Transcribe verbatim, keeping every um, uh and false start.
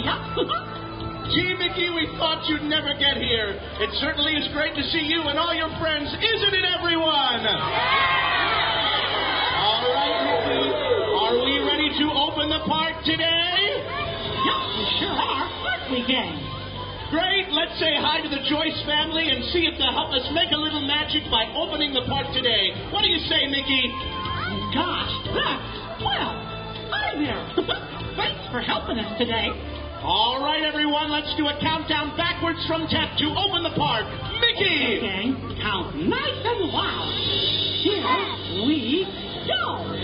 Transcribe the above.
Gee, Mickey, we thought you'd never get here. It certainly is great to see you and all your friends, isn't it, everyone? All right, Mickey, are we ready to open the park today? Yep, we sure are, aren't we, gang? Great. Let's say hi to the Joyce family and see if they'll help us make a little magic by opening the park today. What do you say, Mickey? Gosh, huh. Well, hi there. Thanks for helping us today. All right, everyone, let's do a countdown backwards from ten to open the park. Mickey! Okay, gang, count nice and loud. Here we go.